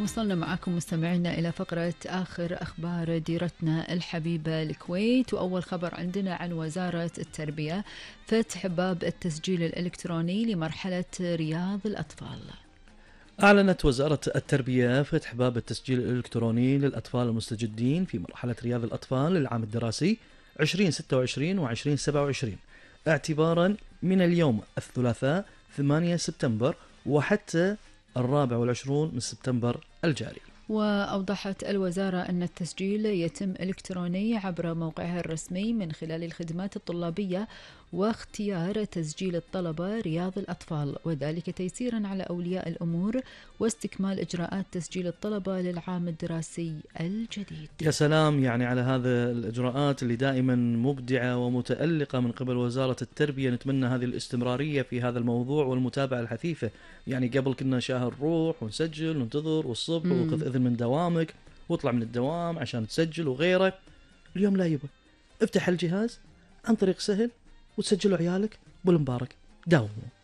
وصلنا معكم مستمعينا إلى فقرة آخر أخبار ديرتنا الحبيبة الكويت. وأول خبر عندنا عن وزارة التربية، فتح باب التسجيل الإلكتروني لمرحلة رياض الأطفال. أعلنت وزارة التربية فتح باب التسجيل الإلكتروني للأطفال المستجدين في مرحلة رياض الأطفال للعام الدراسي 2026 و 2027 اعتبارا من اليوم الثلاثاء 8 سبتمبر وحتى 24 من سبتمبر الجاري. وأوضحت الوزارة أن التسجيل يتم إلكتروني عبر موقعها الرسمي من خلال الخدمات الطلابية واختيار تسجيل الطلبة رياض الأطفال، وذلك تيسيرا على أولياء الأمور واستكمال إجراءات تسجيل الطلبة للعام الدراسي الجديد. يا سلام، يعني على هذا الإجراءات اللي دائما مبدعة ومتألقة من قبل وزارة التربية. نتمنى هذه الاستمرارية في هذا الموضوع والمتابعة الحثيثة. يعني قبل كنا شهر نروح ونسجل وننتظر والصبح وخذ إذن من دوامك واطلع من الدوام عشان تسجل وغيره. اليوم لا يبا، افتح الجهاز عن طريق سهل وتسجلوا عيالك بالمبارك. داوموا.